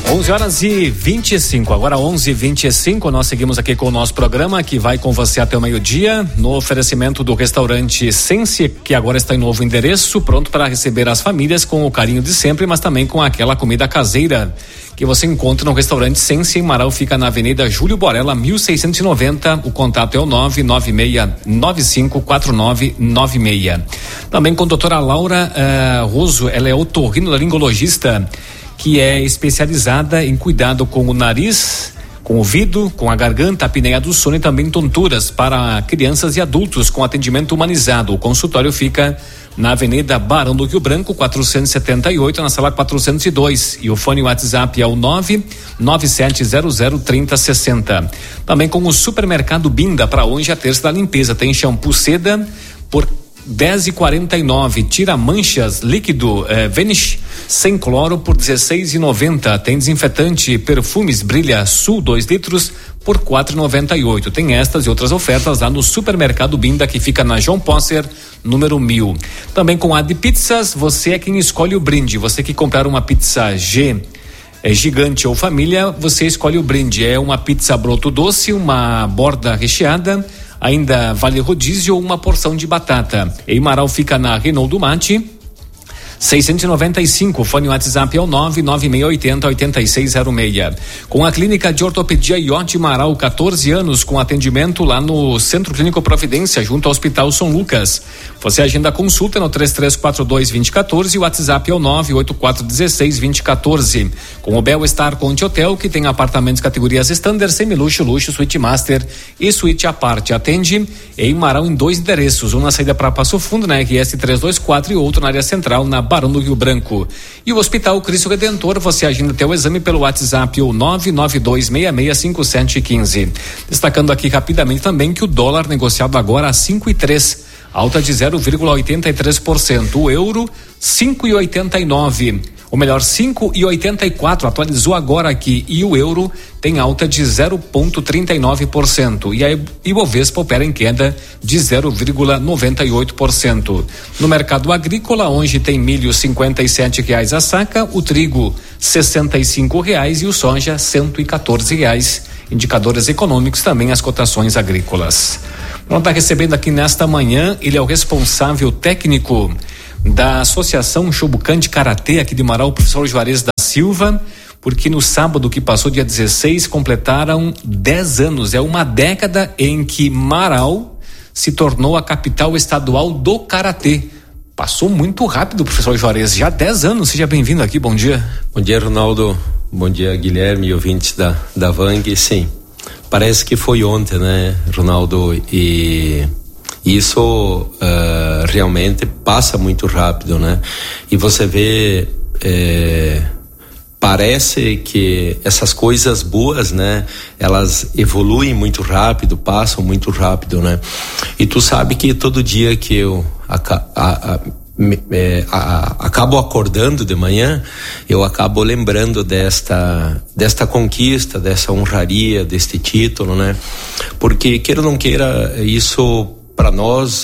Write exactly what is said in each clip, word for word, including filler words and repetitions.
onze horas e vinte e cinco, agora onze e vinte e cinco, nós seguimos aqui com o nosso programa que vai com você até o meio-dia, no oferecimento do restaurante Sense, que agora está em novo endereço, pronto para receber as famílias com o carinho de sempre, mas também com aquela comida caseira que você encontra no restaurante Sense em Marau, fica na Avenida Júlio Borella, mil seiscentos e noventa. O contato é o nove nove seis nove cinco quatro nove nove seis. Também com a doutora Laura uh, Roso, ela é otorrinolaringologista, que é especializada em cuidado com o nariz, com o ouvido, com a garganta, a apneia do sono e também tonturas para crianças e adultos com atendimento humanizado. O consultório fica na Avenida Barão do Rio Branco, quatrocentos e setenta e oito, na sala quatrocentos e dois. E o fone WhatsApp é o nove nove sete zero zero três zero seis zero. Também com o supermercado Binda, para hoje a terça da limpeza. Tem shampoo seda por dez e quarenta e nove, tira manchas líquido eh, Vanish sem cloro por dezesseis e noventa. Tem desinfetante perfumes Brilha Sul dois litros por quatro e noventa e oito. Tem estas e outras ofertas lá no supermercado Binda, que fica na João Posser, número mil. Também com a de pizzas, você é quem escolhe o brinde. Você que comprar uma pizza G é gigante ou família, você escolhe o brinde. É uma pizza broto doce, uma borda recheada, ainda vale rodízio ou uma porção de batata. Em Marau fica na Renault do Mate, seiscentos e noventa e cinco, fone WhatsApp é o nove nove seis oito zero oito seis zero seis. Com a clínica de ortopedia Iote Marau, quatorze anos com atendimento lá no Centro Clínico Providência, junto ao Hospital São Lucas. Você agenda consulta no três três quatro dois dois zero um quatro e o WhatsApp é o nove oito quatro um seis dois zero um quatro. Com o Bel Star Conte Hotel, que tem apartamentos categorias standard, semi-luxo, luxo, suíte master e suíte à parte. Atende em Marau em dois endereços, um na saída para Passo Fundo, na R S trezentos e vinte e quatro, e outro na área central, na Barão do Rio Branco. E o Hospital Cristo Redentor, você agenda teu exame pelo WhatsApp o nove nove dois seis seis cinco sete um cinco. Destacando aqui rapidamente também que o dólar negociado agora a cinco e três, alta de zero vírgula oitenta e três por cento. O euro cinco e oitenta e nove, ou melhor, cinco e oitenta e quatro, atualizou agora aqui, e o euro tem alta de zero vírgula trinta e nove por cento. E a Ibovespa opera em queda de zero vírgula noventa e oito por cento. No mercado agrícola, hoje tem milho cinquenta e sete reais a saca, o trigo sessenta e cinco reais e o soja cento e quatorze reais. Indicadores econômicos, também as cotações agrícolas. Nós está recebendo aqui nesta manhã, ele é o responsável técnico da Associação Shobukan de Karatê aqui de Marau, o professor Juarez da Silva, porque no sábado que passou, dia dezesseis, completaram dez anos. É uma década em que Marau se tornou a capital estadual do Karatê. Passou muito rápido, professor Juarez, já dez anos. Seja bem-vindo aqui, bom dia. Bom dia, Ronaldo. Bom dia, Guilherme e ouvintes da, da Vang. Sim, parece que foi ontem, né, Ronaldo? E isso uh, realmente passa muito rápido, né? E você vê, é, parece que essas coisas boas, né, elas evoluem muito rápido, passam muito rápido, né? E tu sabe que todo dia que eu a, a, a, É, a, a, acabo acordando de manhã, eu acabo lembrando desta desta conquista, dessa honraria, deste título, né? Porque, queira ou não queira, isso para nós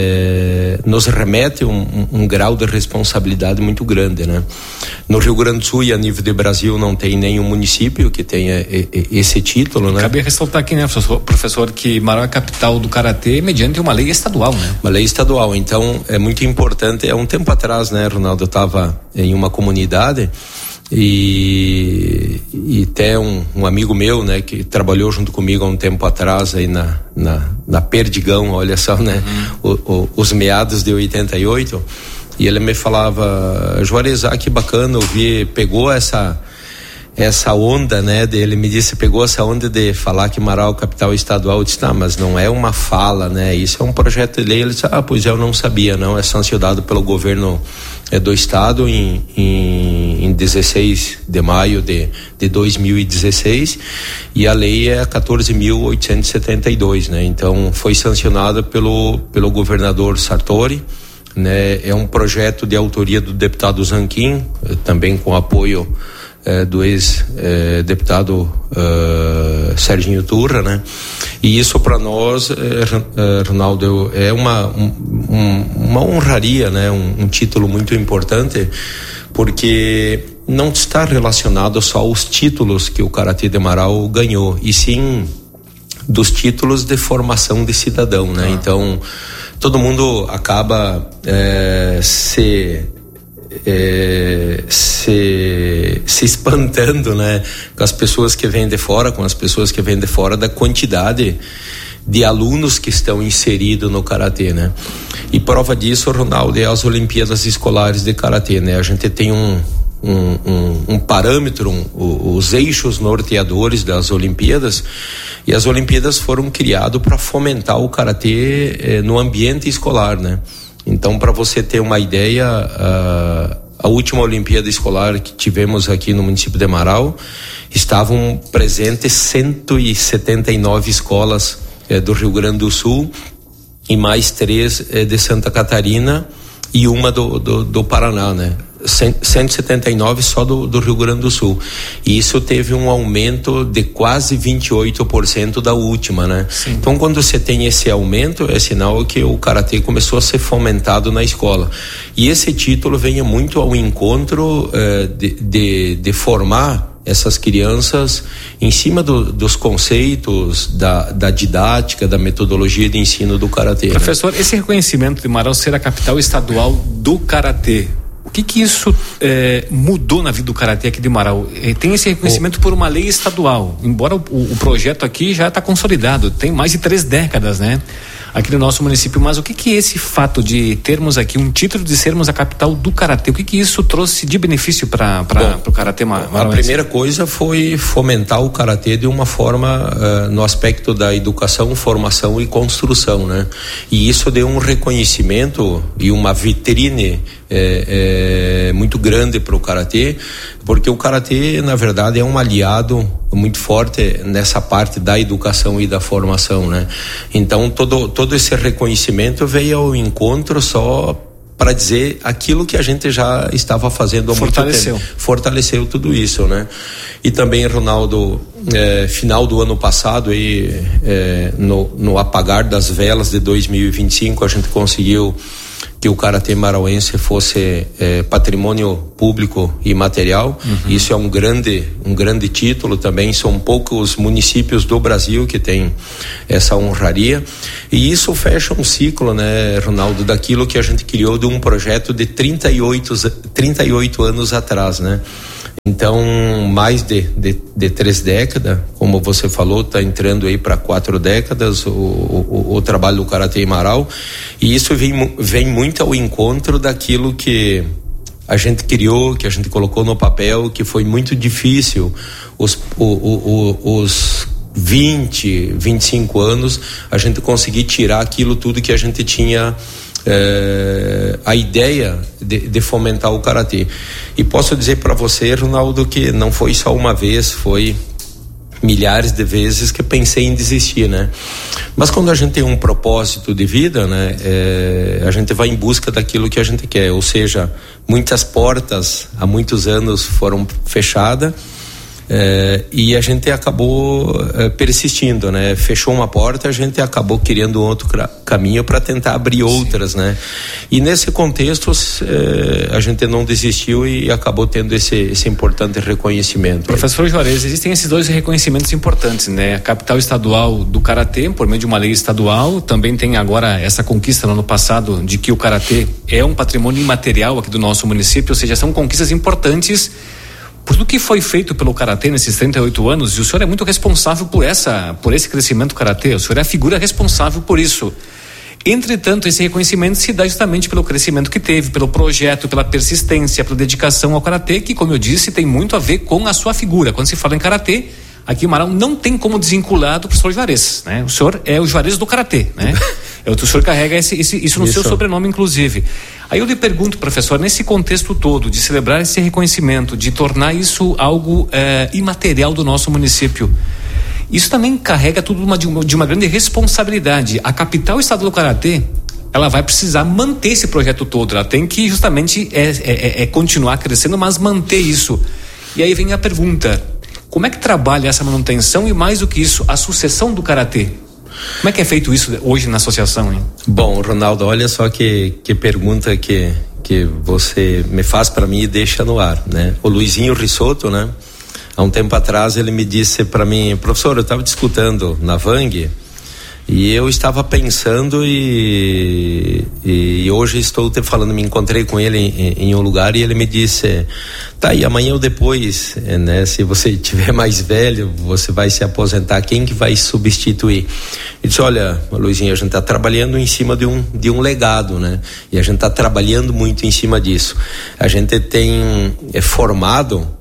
é, nos remete um, um, um grau de responsabilidade muito grande, né? No Rio Grande do Sul e a nível de Brasil não tem nenhum município que tenha esse título, né? Cabe ressaltar aqui, né, professor, professor, que Marau é a capital do Karatê mediante uma lei estadual, né? Uma lei estadual, então é muito importante. Há um tempo atrás, né, Ronaldo, eu estava em uma comunidade e, e até um, um amigo meu, né, que trabalhou junto comigo há um tempo atrás aí na, na, na Perdigão, olha só, né, uhum. o, o, os meados de oitenta e oito, e ele me falava: Juarez, ah, que bacana ouvir, pegou essa essa onda, né, dele me disse, pegou essa onda de falar que Marau é capital estadual. Eu disse, não, mas não é uma fala, né, isso é um projeto de lei. Ele disse, ah, pois eu não sabia, não, é sancionado pelo governo é, do estado em, em, em dezesseis de maio de, de dois mil e dezesseis, e a lei é quatorze mil oitocentos e setenta e dois, né, então foi sancionada pelo, pelo governador Sartori, né, é um projeto de autoria do deputado Zanquim, também com apoio É, do ex-deputado é, Serginho Turra, né? E isso para nós, é, é, Ronaldo, é uma, um, uma honraria, né? Um, um título muito importante, porque não está relacionado só aos títulos que o Karatê de Marau ganhou, e sim dos títulos de formação de cidadão, né? Ah. Então, todo mundo acaba é, se, é, se se espantando, né, com as pessoas que vêm de fora, com as pessoas que vêm de fora da quantidade de alunos que estão inseridos no Karatê, né? E prova disso, Ronaldo, é as Olimpíadas Escolares de Karatê, né? A gente tem um Um, um, um parâmetro, um, os eixos norteadores das Olimpíadas, e as Olimpíadas foram criadas para fomentar o Karatê eh, no ambiente escolar, né? Então, para você ter uma ideia, a, a última Olimpíada Escolar que tivemos aqui no município de Marau, estavam presentes cento e setenta e nove escolas eh, do Rio Grande do Sul e mais três eh, de Santa Catarina e uma do, do, do Paraná, né? cento e setenta e nove só do, do Rio Grande do Sul. E isso teve um aumento de quase vinte e oito por cento da última, né? Sim. Então, quando você tem esse aumento, é sinal que o Karatê começou a ser fomentado na escola. E esse título vem muito ao encontro eh, de, de, de formar essas crianças em cima do, dos conceitos, da, da didática, da metodologia de ensino do Karatê. Professor, né? Esse reconhecimento de Marau ser a capital estadual do Karatê, o que que isso eh, mudou na vida do Karatê aqui de Marau? Eh, tem esse reconhecimento oh. por uma lei estadual, embora o, o projeto aqui já está consolidado, tem mais de três décadas, né? Aqui no nosso município, mas o que que esse fato de termos aqui um título de sermos a capital do Karatê, o que que isso trouxe de benefício para o Karatê marauense? A primeira coisa foi fomentar o Karatê de uma forma uh, no aspecto da educação, formação e construção, né? E isso deu um reconhecimento e uma vitrine é, é, muito grande para o Karatê, porque o Karatê, na verdade, é um aliado muito forte nessa parte da educação e da formação, né? Então, todo, todo esse reconhecimento veio ao encontro só para dizer aquilo que a gente já estava fazendo há muito tempo. Fortaleceu tudo isso, né? E também, Ronaldo, é, final do ano passado, aí, é, no, no apagar das velas de dois mil e vinte e cinco, a gente conseguiu que o Karatê marauense fosse eh, patrimônio público e material. Uhum. Isso é um grande, um grande título também. São poucos municípios do Brasil que têm essa honraria. E isso fecha um ciclo, né, Ronaldo, daquilo que a gente criou de um projeto de trinta e oito anos atrás, né? Então, mais de, de, de três décadas, como você falou, está entrando aí para quatro décadas o, o, o trabalho do Karatê em Marau, e isso vem, vem muito ao encontro daquilo que a gente criou, que a gente colocou no papel, que foi muito difícil os, o, o, o, os vinte, vinte e cinco anos, a gente conseguir tirar aquilo tudo que a gente tinha. É, a ideia de, de fomentar o Karatê. E posso dizer para você, Ronaldo, que não foi só uma vez, foi milhares de vezes que pensei em desistir, né? Mas quando a gente tem um propósito de vida, né, é, a gente vai em busca daquilo que a gente quer, ou seja, muitas portas há muitos anos foram fechadas. É, e a gente acabou é, persistindo, né? Fechou uma porta, a gente acabou criando outro caminho para tentar abrir outras, né? E nesse contexto é, a gente não desistiu e acabou tendo esse, esse importante reconhecimento. Professor Juarez, existem esses dois reconhecimentos importantes, né? A capital estadual do Karatê, por meio de uma lei estadual, também tem agora essa conquista no ano passado de que o Karatê é um patrimônio imaterial aqui do nosso município, ou seja, são conquistas importantes por tudo que foi feito pelo Karatê nesses trinta e oito anos, e o senhor é muito responsável por essa, por esse crescimento do Karatê, o senhor é a figura responsável por isso. Entretanto, esse reconhecimento se dá justamente pelo crescimento que teve, pelo projeto, pela persistência, pela dedicação ao Karatê, que, como eu disse, tem muito a ver com a sua figura. Quando se fala em Karatê, aqui em Marau não tem como desvincular do professor Juarez, né? O senhor é o Juarez do Karatê, né? O senhor carrega esse, esse, isso no isso. seu sobrenome, inclusive. Aí eu lhe pergunto, professor, nesse contexto todo, de celebrar esse reconhecimento, de tornar isso algo é, imaterial do nosso município, isso também carrega tudo uma, de, uma, de uma grande responsabilidade. A capital estadual do Karatê, ela vai precisar manter esse projeto todo, ela tem que justamente é, é, é continuar crescendo, mas manter isso. E aí vem a pergunta, como é que trabalha essa manutenção e, mais do que isso, a sucessão do Karatê? Como é que é feito isso hoje na associação, hein? Bom, Ronaldo, olha só que, que pergunta que, que você me faz para mim e deixa no ar, né? O Luizinho Risotto, né? Há um tempo atrás ele me disse para mim, professor, eu estava discutindo na Vang e eu estava pensando e, e hoje estou te falando, me encontrei com ele em, em um lugar e ele me disse, tá, e amanhã ou depois, né, se você tiver mais velho, você vai se aposentar, quem que vai substituir? Ele disse, olha, Luizinho, a gente está trabalhando em cima de um, de um legado, né? E a gente está trabalhando muito em cima disso. A gente tem é, formado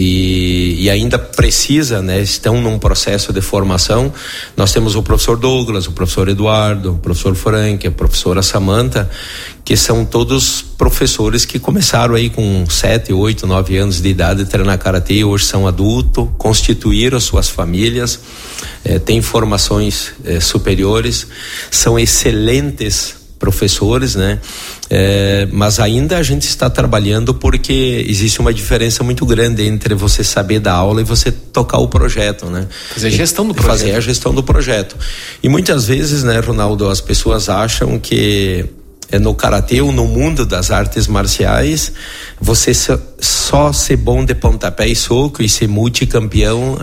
E, e ainda precisa, né? Estão num processo de formação. Nós temos o professor Douglas, o professor Eduardo, o professor Frank, a professora Samantha, que são todos professores que começaram aí com sete, oito, nove anos de idade a treinar karatê, hoje são adultos, constituíram suas famílias, eh, têm formações eh, superiores, são excelentes professores, né? É, mas ainda a gente está trabalhando porque existe uma diferença muito grande entre você saber dar aula e você tocar o projeto, né? Fazer a gestão do projeto. Fazer a gestão do projeto. E muitas vezes, né, Ronaldo, as pessoas acham que é no karatê ou no mundo das artes marciais você só, só ser bom de pontapé e soco e ser multicampeão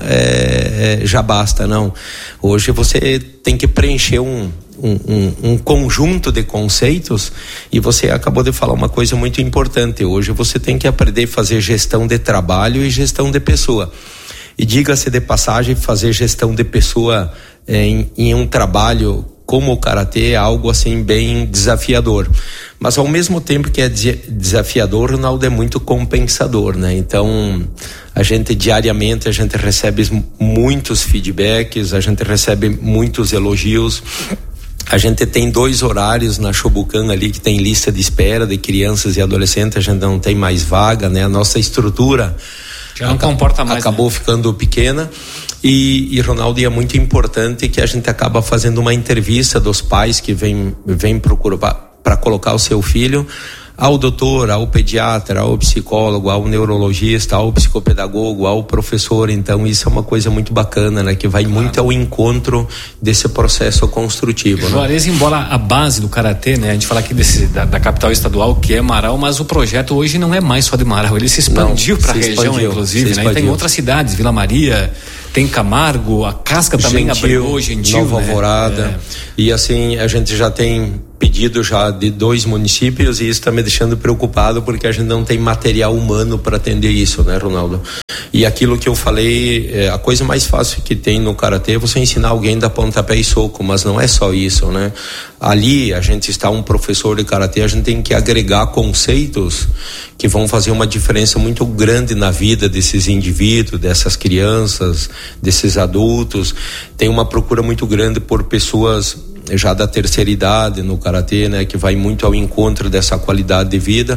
é, é, já basta, não. Hoje você tem que preencher um Um, um, um conjunto de conceitos e você acabou de falar uma coisa muito importante. Hoje você tem que aprender a fazer gestão de trabalho e gestão de pessoa. E diga-se de passagem, fazer gestão de pessoa é, em, em um trabalho como o karatê é algo assim bem desafiador. Mas ao mesmo tempo que é desafiador, Ronaldo, é muito compensador, né? Então, a gente diariamente, a gente recebe muitos feedbacks, a gente recebe muitos elogios. A gente tem dois horários na Shobukan ali que tem lista de espera de crianças e adolescentes, a gente não tem mais vaga, né? A nossa estrutura já não comporta mais, acabou, né, ficando pequena. E, e Ronaldo, é muito importante que a gente acaba fazendo uma entrevista dos pais que vêm vem procurar para colocar o seu filho ao doutor, ao pediatra, ao psicólogo, ao neurologista, ao psicopedagogo, ao professor. Então isso é uma coisa muito bacana, né? Que vai, claro, muito ao encontro desse processo construtivo. Juarez, né? Embora a base do karatê, né? A gente fala aqui desse, da, da capital estadual, que é Marau, mas o projeto hoje não é mais só de Marau, ele se expandiu para a região, expandiu, inclusive, né? E tem outras cidades, Vila Maria, tem Camargo, a Casca também abriu, Gentil, Nova né? Alvorada, é. E assim a gente já tem pedido já de dois municípios e isso está me deixando preocupado porque a gente não tem material humano para atender isso, né, Ronaldo? E aquilo que eu falei, é, a coisa mais fácil que tem no karatê é você ensinar alguém da pontapé e soco, mas não é só isso, né? Ali a gente está um professor de karatê, a gente tem que agregar conceitos que vão fazer uma diferença muito grande na vida desses indivíduos, dessas crianças, desses adultos. Tem uma procura muito grande por pessoas já da terceira idade no karatê, né, que vai muito ao encontro dessa qualidade de vida.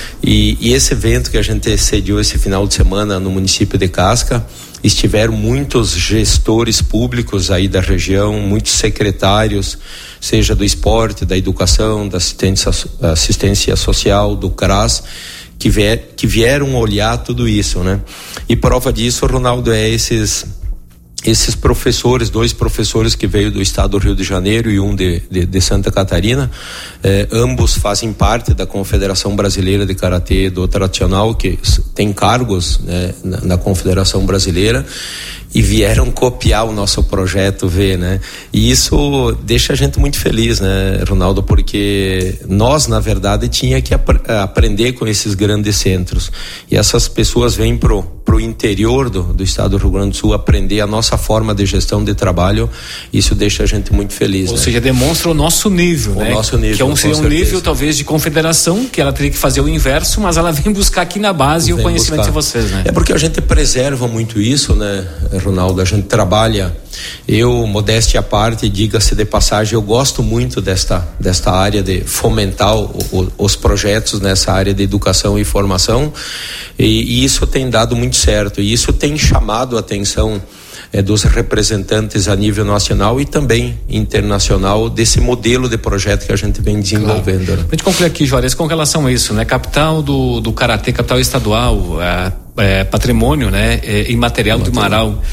E, e esse evento que a gente sediou esse final de semana no município de Casca, estiveram muitos gestores públicos aí da região, muitos secretários, seja do esporte, da educação, da assistência, assistência social, do C R A S, que, vier, que vieram olhar tudo isso, né? E prova disso, Ronaldo, é esses esses professores, dois professores que veio do estado do Rio de Janeiro e um de, de, de Santa Catarina, eh, ambos fazem parte da Confederação Brasileira de Karatê do Tradicional, que tem cargos, né, na, na Confederação Brasileira, e vieram copiar o nosso projeto V, né? E isso deixa a gente muito feliz, né, Ronaldo, porque nós, na verdade, tinha que ap- aprender com esses grandes centros. E essas pessoas vêm pro, pro interior do, do estado do Rio Grande do Sul aprender a nossa forma de gestão de trabalho. Isso deixa a gente muito feliz. Ou né? seja, demonstra o nosso nível, o né? nosso nível, que é um, seria um nível, talvez, de confederação, que ela teria que fazer o inverso, mas ela vem buscar aqui na base vem o conhecimento buscar. de vocês, né? É porque a gente preserva muito isso, né, Ronaldo? A gente trabalha, eu, modéstia à parte, diga-se de passagem, eu gosto muito desta, desta área de fomentar o, o, os projetos nessa área de educação e formação, e, e isso tem dado muito certo, e isso tem chamado a atenção é, dos representantes a nível nacional e também internacional desse modelo de projeto que a gente vem desenvolvendo. Claro. Né? A gente conclui aqui, Juarez, com relação a isso, né? Capital do, do Karatê, capital estadual, é, é, patrimônio, né? É, imaterial do Marau.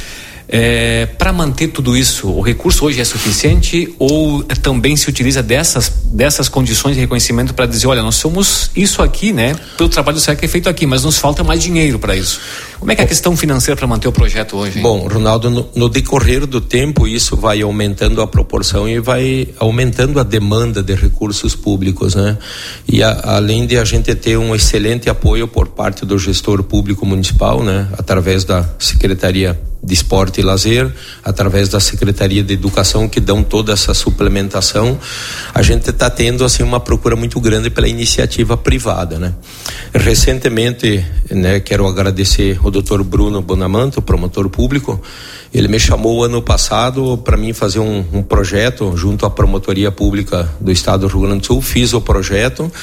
É, para manter tudo isso, o recurso hoje é suficiente ou também se utiliza dessas, dessas condições de reconhecimento para dizer, olha, nós somos isso aqui, né? Pelo trabalho do S E C que é feito aqui, mas nos falta mais dinheiro para isso. Como é que é a questão financeira para manter o projeto hoje, hein? Bom, Ronaldo, no, no decorrer do tempo isso vai aumentando a proporção e vai aumentando a demanda de recursos públicos, né? E a, além de a gente ter um excelente apoio por parte do gestor público municipal, né? Através da Secretaria de Esporte e Lazer, através da Secretaria de Educação, que dão toda essa suplementação, a gente está tendo assim uma procura muito grande pela iniciativa privada, né? Recentemente, né, quero agradecer o doutor Bruno Bonamanto, promotor público. Ele me chamou ano passado para mim fazer um, um projeto junto à Promotoria Pública do Estado do Rio Grande do Sul. Fiz o projeto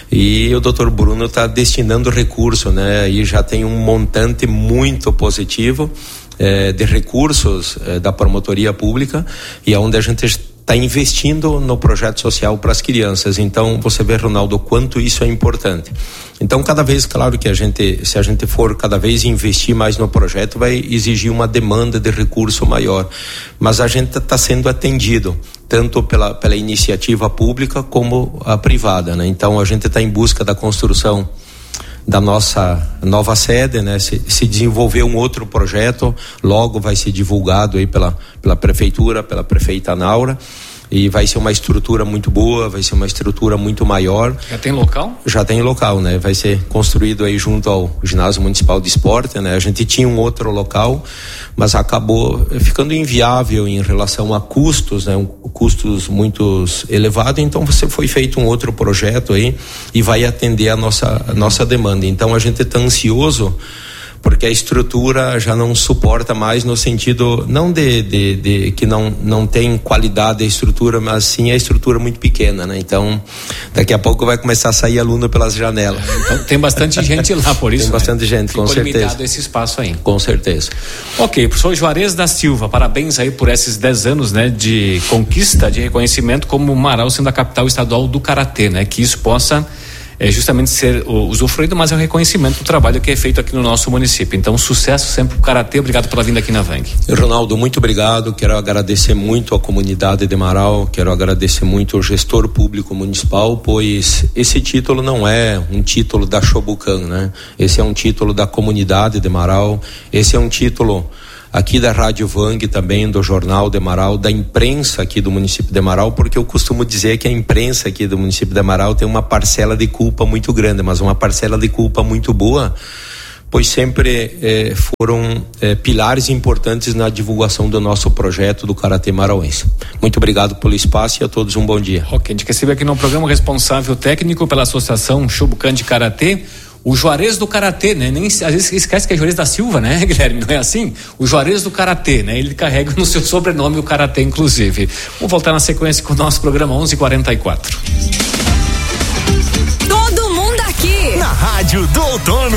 e o doutor Bruno está destinando recurso, né? E já tem um montante muito positivo eh, de recursos eh, da Promotoria Pública, e é onde a gente está investindo no projeto social para as crianças. Então você vê, Ronaldo, o quanto isso é importante. Então cada vez, claro que a gente, se a gente for cada vez investir mais no projeto, vai exigir uma demanda de recurso maior, mas a gente está sendo atendido tanto pela, pela iniciativa pública como a privada, né? Então a gente está em busca da construção da nossa nova sede, né? Se, se desenvolver um outro projeto, logo vai ser divulgado aí pela, pela prefeitura, pela prefeita Naura, e vai ser uma estrutura muito boa, vai ser uma estrutura muito maior. Já tem local? Já tem local, né? Vai ser construído aí junto ao Ginásio Municipal de Esporte, né? A gente tinha um outro local, mas acabou ficando inviável em relação a custos, né? Um, custos muito elevados, então você foi feito um outro projeto aí e vai atender a nossa, a nossa demanda. Então a gente está ansioso porque a estrutura já não suporta mais, no sentido não de, de, de que não, não tem qualidade a estrutura, mas sim a estrutura muito pequena, né? Então daqui a pouco vai começar a sair aluno pelas janelas. Então tem bastante gente lá, por isso, tem bastante né? gente, Ficou com certeza. limitado esse espaço aí. Com certeza. Ok, professor Juarez da Silva, parabéns aí por esses dez anos, né, de conquista, de reconhecimento como Marau sendo a capital estadual do Karatê, né? Que isso possa é justamente ser o, usufruído, mas é o reconhecimento do trabalho que é feito aqui no nosso município. Então, sucesso sempre pro Karatê. Obrigado pela vinda aqui na Vang. Ronaldo, muito obrigado. Quero agradecer muito a comunidade de Marau, quero agradecer muito ao gestor público municipal, pois esse título não é um título da Chobucan, né? Esse é um título da comunidade de Marau, esse é um título aqui da Rádio Vang, também do Jornal de Marau, da imprensa aqui do município de Marau, porque eu costumo dizer que a imprensa aqui do município de Marau tem uma parcela de culpa muito grande, mas uma parcela de culpa muito boa, pois sempre eh, foram eh, pilares importantes na divulgação do nosso projeto do Karatê marauense. Muito obrigado pelo espaço e a todos um bom dia. Ok, a gente recebe aqui no programa o responsável técnico pela Associação Chobucan de Karatê, o Juarez do Karatê, né? Nem, às vezes esquece que é Juarez da Silva, né, Guilherme? Não é assim? O Juarez do Karatê, né? Ele carrega no seu sobrenome o Karatê, inclusive. Vamos voltar na sequência com o nosso programa onze e quarenta e quatro. Todo mundo aqui na Rádio do Outono.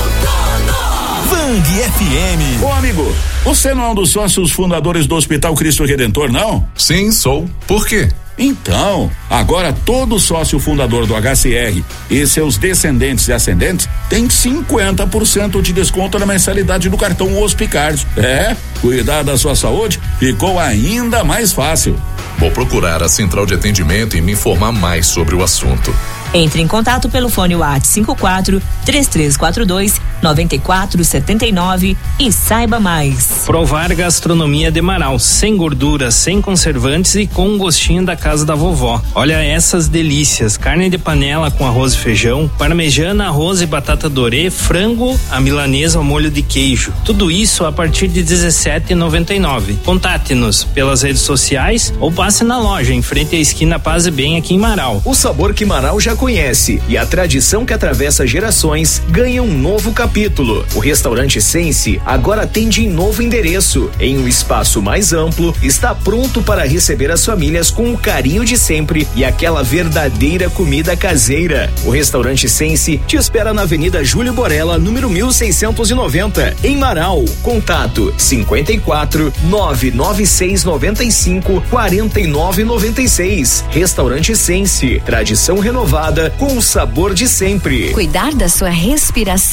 Vang F M. Ô amigo, você não é um dos sócios fundadores do Hospital Cristo Redentor, não? Sim, sou. Por quê? Então, agora todo sócio fundador do H C R e seus descendentes e ascendentes tem cinquenta por cento de desconto na mensalidade do cartão Hospicard. É, cuidar da sua saúde ficou ainda mais fácil. Vou procurar a central de atendimento e me informar mais sobre o assunto. Entre em contato pelo fone WhatsApp cinco quatro, três três quatro dois, nove quatro sete nove e saiba mais. Provar gastronomia de Marau, sem gordura, sem conservantes e com um gostinho da casa da vovó. Olha essas delícias: carne de panela com arroz e feijão, parmejana, arroz e batata dorê, frango, a milanesa ao molho de queijo. Tudo isso a partir de dezessete reais e noventa e nove centavos. Contate-nos pelas redes sociais ou passe na loja em frente à esquina Paz e Bem aqui em Marau. O sabor que Marau já conhece e a tradição que atravessa gerações ganha um novo capítulo. O restaurante Sense agora atende em novo endereço, em um espaço mais amplo, está pronto para receber as famílias com o carinho de sempre e aquela verdadeira comida caseira. O restaurante Sense te espera na Avenida Júlio Borella, número mil seiscentos e noventa, em Marau. Contato cinquenta e quatro, nove nove seis nove cinco, quarenta e nove noventa e seis. Restaurante Sense, tradição renovada com o sabor de sempre. Cuidar da sua respiração e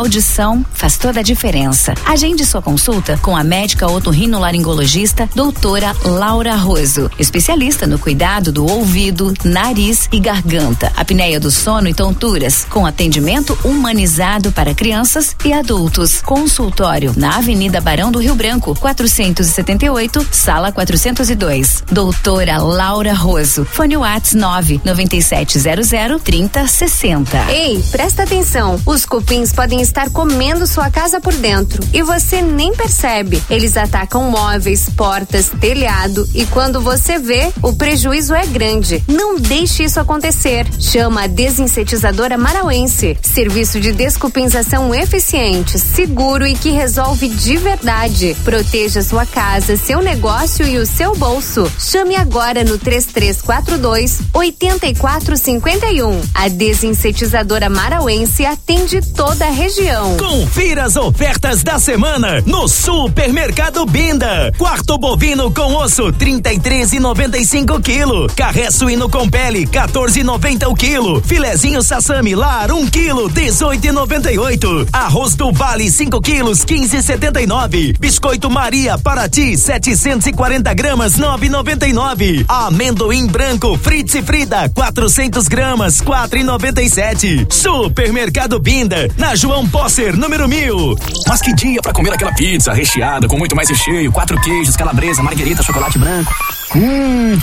audição faz toda a diferença. Agende sua consulta com a médica otorrinolaringologista doutora Laura Roso, especialista no cuidado do ouvido, nariz e garganta, apneia do sono e tonturas, com atendimento humanizado para crianças e adultos. Consultório na Avenida Barão do Rio Branco, quatrocentos e setenta e oito, sala quatrocentos e dois. Doutora Laura Roso. Fone Whats nove nove sete zero zero trinta sessenta. Ei, presta atenção. Os cupins podem estar comendo sua casa por dentro e você nem percebe. Eles atacam móveis, portas, telhado e quando você vê, o prejuízo é grande. Não deixe isso acontecer. Chama a Desinsetizadora Marauense. Serviço de descupinzação eficiente, seguro e que resolve de verdade. Proteja sua casa, seu negócio e o seu bolso. Chame agora no três três quatro dois, oito quatro cinco um. A Desinsetizadora Marauense atende toda a região. Confira as ofertas da semana no Supermercado Binda. Quarto bovino com osso trinta e três reais e noventa e cinco quilo. Carré suíno com pele quatorze reais e noventa o quilo. Filezinho sassami lar um quilo dezoito reais e noventa e oito. Arroz do Vale cinco quilos quinze reais e setenta e nove. Biscoito Maria Paraty setecentos e quarenta gramas nove reais e noventa e nove. Amendoim branco Fritz e Frida quatrocentos gramas quatro reais e noventa e sete. Supermercado Binda na João Posser número mil. Mas que dia pra comer aquela pizza recheada com muito mais recheio, quatro queijos, calabresa, marguerita, chocolate branco. Hum.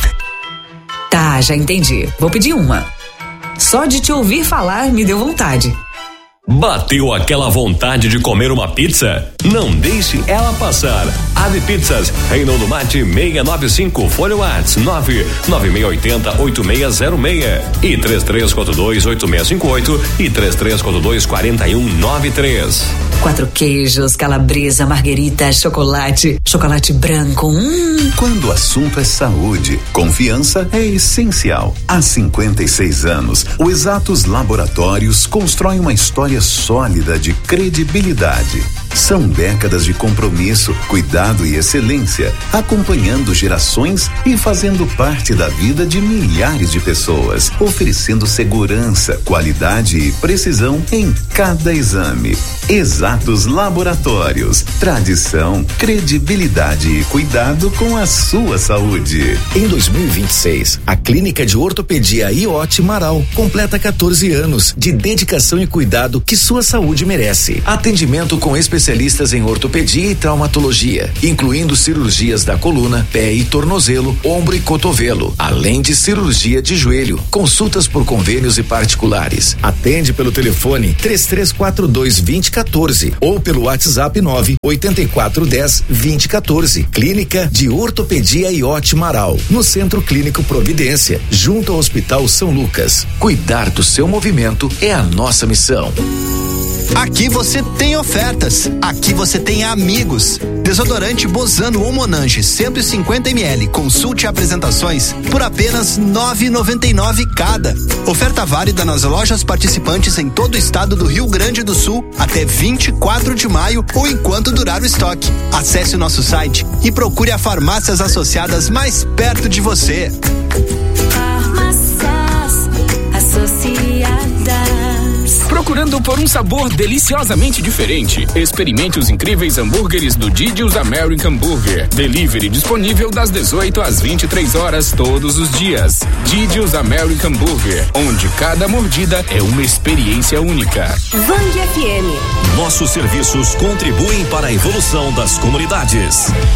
Tá, já entendi. Vou pedir uma. Só de te ouvir falar me deu vontade. Bateu aquela vontade de comer uma pizza? Não deixe ela passar. Ave Pizzas, em Nono Mate seiscentos e noventa e cinco, Fone Whats nove nove seis oito zero oito seis zero seis e três três quatro dois oito seis cinco oito e três três quatro dois quatro um nove três. Quatro queijos, calabresa, marguerita, chocolate, chocolate branco. Hum. Quando o assunto é saúde, confiança é essencial. Há cinquenta e seis anos, o Exatos Laboratórios constrói uma história sólida de credibilidade. São décadas de compromisso, cuidado e excelência, acompanhando gerações e fazendo parte da vida de milhares de pessoas, oferecendo segurança, qualidade e precisão em cada exame. Exatos Laboratórios, tradição, credibilidade e cuidado com a sua saúde. Em dois mil e vinte e seis, a Clínica de Ortopedia I O T Marau completa quatorze anos de dedicação e cuidado que sua saúde merece. Atendimento com especialistas em ortopedia e traumatologia, incluindo cirurgias da coluna, pé e tornozelo, ombro e cotovelo, além de cirurgia de joelho, consultas por convênios e particulares. Atende pelo telefone três três quatro dois dois zero um quatro ou pelo WhatsApp nove oito quatro um zero dois zero um quatro. Clínica de Ortopedia I O T Marau, no Centro Clínico Providência, junto ao Hospital São Lucas. Cuidar do seu movimento é a nossa missão. Aqui você tem ofertas, aqui você tem amigos. Desodorante Bozano ou Monange cento e cinquenta mililitros, consulte apresentações por apenas nove reais e noventa e nove cada. Oferta válida nas lojas participantes em todo o estado do Rio Grande do Sul até vinte e quatro de maio ou enquanto durar o estoque. Acesse o nosso site e procure a farmácias associadas mais perto de você. Farmácias Associadas. Procurando por um sabor deliciosamente diferente? Experimente os incríveis hambúrgueres do Didi's American Burger. Delivery disponível das dezoito às vinte e três horas todos os dias. Didi's American Burger, onde cada mordida é uma experiência única. Vang F M. Nossos serviços contribuem para a evolução das comunidades.